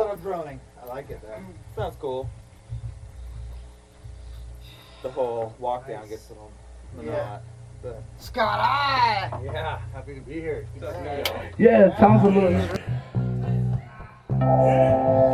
someone's droning. I like it, man. Sounds cool. The whole walk down gets a little monotone. Scott, I. Yeah, happy to be here. Good to see you. Yeah, it sounds a little.